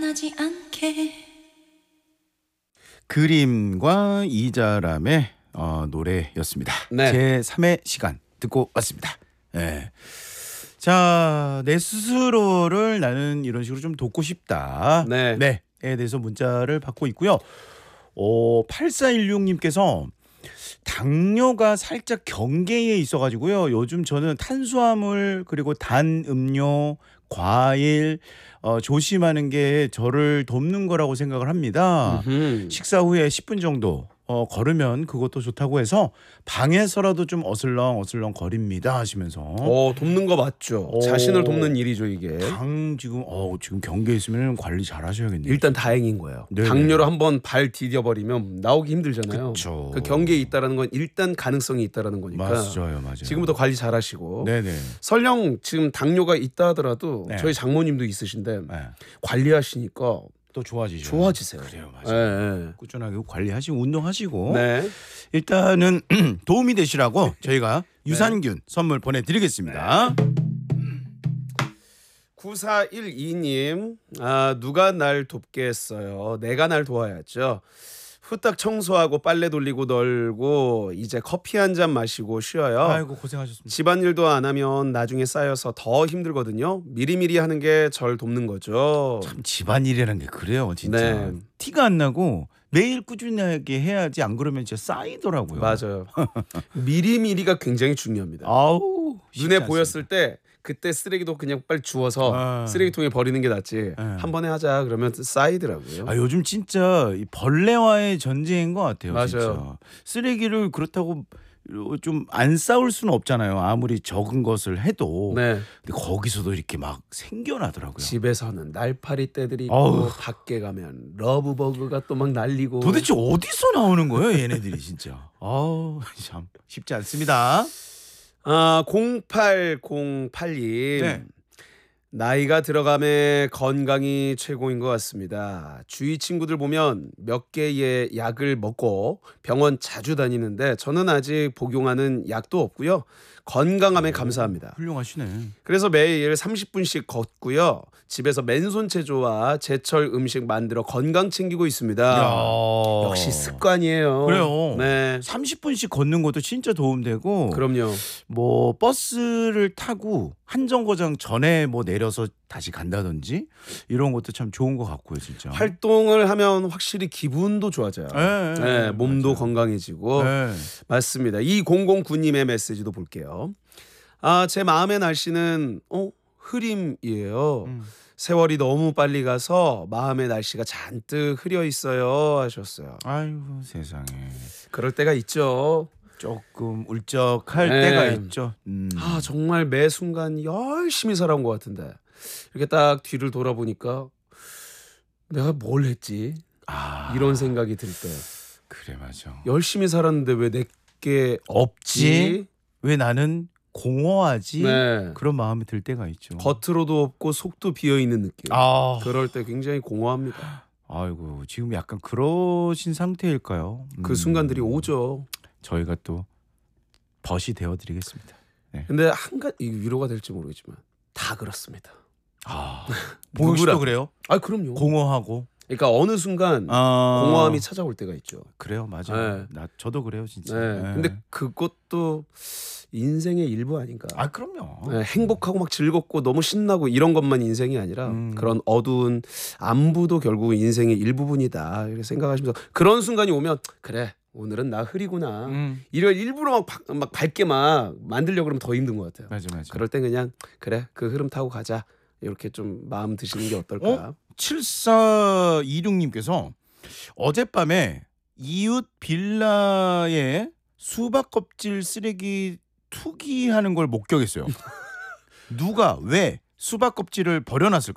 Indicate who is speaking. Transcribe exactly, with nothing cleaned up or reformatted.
Speaker 1: 떠나지 않게.
Speaker 2: 그림과 이자람의 어, 노래였습니다.
Speaker 3: 네.
Speaker 2: 제삼의 시간 듣고 왔습니다. 네. 자, 내 스스로를 나는 이런 식으로 좀 돕고 싶다.
Speaker 3: 네.
Speaker 2: 네. 에 대해서 문자를 받고 있고요. 어, 팔사일육 님께서 당뇨가 살짝 경계에 있어가지고요. 요즘 저는 탄수화물 그리고 단 음료, 과일 어, 조심하는 게 저를 돕는 거라고 생각을 합니다.
Speaker 3: 음흠.
Speaker 2: 식사 후에 십 분 정도 어, 걸으면 그것도 좋다고 해서 방에서라도 좀 어슬렁 어슬렁 거립니다 하시면서
Speaker 3: 어, 돕는 거 맞죠.
Speaker 2: 오.
Speaker 3: 자신을 돕는 일이죠 이게.
Speaker 2: 당 지금 어 지금 경계에 있으면 관리 잘 하셔야겠네요.
Speaker 3: 일단 다행인 거예요.
Speaker 2: 네네.
Speaker 3: 당뇨로 한번 발 디뎌버리면 나오기 힘들잖아요.
Speaker 2: 그쵸.
Speaker 3: 그 경계에 있다라는 건 일단 가능성이 있다라는 거니까.
Speaker 2: 맞아요, 맞아요.
Speaker 3: 지금부터 관리 잘 하시고.
Speaker 2: 네네.
Speaker 3: 설령 지금 당뇨가 있다 하더라도
Speaker 2: 네.
Speaker 3: 저희 장모님도 있으신데
Speaker 2: 네.
Speaker 3: 관리하시니까
Speaker 2: 또 좋아지죠.
Speaker 3: 좋아지세요.
Speaker 2: 그래요, 맞아요.
Speaker 3: 네.
Speaker 2: 꾸준하게 관리하시고 운동하시고
Speaker 3: 네.
Speaker 2: 일단은 도움이 되시라고 저희가 유산균 선물 보내드리겠습니다.
Speaker 3: 구사일이 님, 아, 누가 날 돕겠어요? 내가 날 도와야죠. 후딱 청소하고 빨래 돌리고 널고 이제 커피 한 잔 마시고 쉬어요.
Speaker 2: 아이고 고생하셨습니다.
Speaker 3: 집안일도 안 하면 나중에 쌓여서 더 힘들거든요. 미리미리 하는 게 절 돕는 거죠.
Speaker 2: 참 집안일이라는 게 그래요, 진짜.
Speaker 3: 네.
Speaker 2: 티가 안 나고 매일 꾸준하게 해야지 안 그러면 진짜 쌓이더라고요.
Speaker 3: 맞아요. 미리미리가 굉장히 중요합니다.
Speaker 2: 아우
Speaker 3: 눈에 보였을 때 그때 쓰레기도 그냥 빨리 주워서
Speaker 2: 아.
Speaker 3: 쓰레기통에 버리는 게 낫지.
Speaker 2: 네.
Speaker 3: 한 번에 하자 그러면 쌓이더라고요.
Speaker 2: 아 요즘 진짜 이 벌레와의 전쟁인 것 같아요.
Speaker 3: 맞아요.
Speaker 2: 진짜. 쓰레기를 그렇다고 좀 안 싸울 수는 없잖아요. 아무리 적은 것을 해도.
Speaker 3: 네.
Speaker 2: 근데 거기서도 이렇게 막 생겨나더라고요.
Speaker 3: 집에서는 날파리 떼들이 있고
Speaker 2: 어우.
Speaker 3: 밖에 가면 러브버그가 또 막 날리고.
Speaker 2: 도대체 어디서 나오는 거예요, 얘네들이 진짜. 아우 참 쉽지 않습니다.
Speaker 3: 아, 공팔공팔 님.
Speaker 2: 네.
Speaker 3: 나이가 들어감에 건강이 최고인 것 같습니다. 주위 친구들 보면 몇 개의 약을 먹고 병원 자주 다니는데 저는 아직 복용하는 약도 없고요. 건강함에 감사합니다.
Speaker 2: 훌륭하시네.
Speaker 3: 그래서 매일 삼십 분씩 걷고요. 집에서 맨손 체조와 제철 음식 만들어 건강 챙기고 있습니다.
Speaker 2: 야.
Speaker 3: 역시 습관이에요.
Speaker 2: 그래요.
Speaker 3: 네.
Speaker 2: 삼십 분씩 걷는 것도 진짜 도움되고.
Speaker 3: 그럼요.
Speaker 2: 뭐 버스를 타고 한 정거장 전에 뭐 내려서 다시 간다든지 이런 것도 참 좋은 것 같고요, 진짜.
Speaker 3: 활동을 하면 확실히 기분도 좋아져요.
Speaker 2: 네,
Speaker 3: 네, 몸도
Speaker 2: 맞아요.
Speaker 3: 건강해지고.
Speaker 2: 네.
Speaker 3: 맞습니다. 이공공구 님의 메시지도 볼게요. 아, 제 마음의 날씨는 어 흐림이에요.
Speaker 2: 음.
Speaker 3: 세월이 너무 빨리 가서 마음의 날씨가 잔뜩 흐려 있어요 하셨어요.
Speaker 2: 아이고 세상에.
Speaker 3: 그럴 때가 있죠.
Speaker 2: 조금 울적할
Speaker 3: 네.
Speaker 2: 때가 있죠. 음.
Speaker 3: 아, 정말 매 순간 열심히 살아온 것 같은데 이렇게 딱 뒤를 돌아보니까 내가 뭘 했지?
Speaker 2: 아,
Speaker 3: 이런 생각이 들 때
Speaker 2: 그래 맞아.
Speaker 3: 열심히 살았는데 왜 내게
Speaker 2: 없지? 왜 나는 공허하지?
Speaker 3: 네.
Speaker 2: 그런 마음이 들 때가 있죠.
Speaker 3: 겉으로도 없고 속도 비어 있는 느낌.
Speaker 2: 아,
Speaker 3: 그럴 때 굉장히 공허합니다.
Speaker 2: 아이고 지금 약간 그러신 상태일까요?
Speaker 3: 그
Speaker 2: 음.
Speaker 3: 순간들이 오죠.
Speaker 2: 저희가 또 벗이 되어드리겠습니다.
Speaker 3: 근데 한 가지 위로가 될지 모르겠지만 다 그렇습니다.
Speaker 2: 아, 봉혁 씨도
Speaker 3: 누구라-
Speaker 2: 그래요?
Speaker 3: 아, 그럼요.
Speaker 2: 공허하고.
Speaker 3: 그러니까 어느 순간
Speaker 2: 아,
Speaker 3: 공허함이 찾아올 때가 있죠.
Speaker 2: 그래요, 맞아요.
Speaker 3: 네.
Speaker 2: 나 저도 그래요, 진짜.
Speaker 3: 네.
Speaker 2: 네.
Speaker 3: 근데 그것도 인생의 일부 아닌가.
Speaker 2: 아, 그럼요.
Speaker 3: 네, 행복하고 막 즐겁고 너무 신나고 이런 것만 인생이 아니라
Speaker 2: 음.
Speaker 3: 그런 어두운 안부도 결국 인생의 일부분이다 이렇게 생각하시면서 그런 순간이 오면 그래 오늘은 나 흐리구나
Speaker 2: 음.
Speaker 3: 이걸 일부러 막, 바- 막 밝게 막 만들려고 그러면 더 힘든 것 같아요.
Speaker 2: 맞아, 맞아.
Speaker 3: 그럴 땐 그냥 그래 그 흐름 타고 가자 이렇게 좀 마음 드시는 게 어떨까.
Speaker 2: 어? 칠사이육 님께서 어젯밤에 이웃 빌라에 수박 껍질 쓰레기 투기하는 걸 목격했어요. 누가 왜 수박 껍질을 버려놨을까요?